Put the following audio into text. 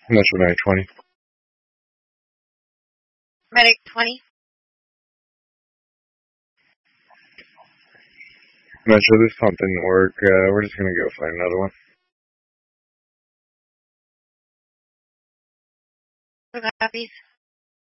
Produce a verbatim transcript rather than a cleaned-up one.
Metro nine twenty. Medic twenty. Metro, this pump didn't work. Uh, we're just gonna go find another one. Copies.